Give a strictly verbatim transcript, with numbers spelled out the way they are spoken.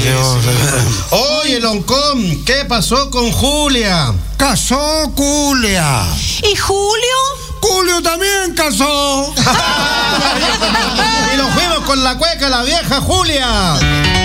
Oye, Loncón, ¿qué pasó con Julia? Casó Julia. ¿Y Julio? Julio también casó. Y nos fuimos con la cueca, la vieja Julia.